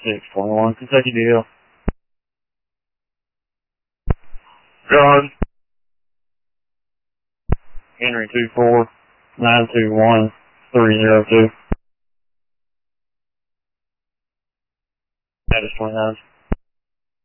621, Kentucky DL. John. Henry 24921-302. That is 29.